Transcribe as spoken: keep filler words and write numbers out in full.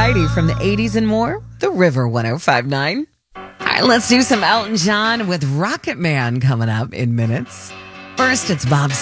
variety from the eighties and more. The River one oh five point nine. All right, let's do some Elton John with Rocket Man coming up in minutes. First, it's Bob